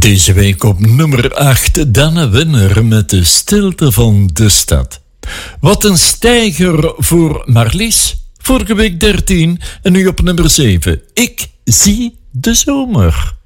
Deze week op nummer 8, Danne Winner met De Stilte van de Stad. Wat een stijger voor Marlies. Vorige week 13 en nu op nummer 7. Ik zie de zomer.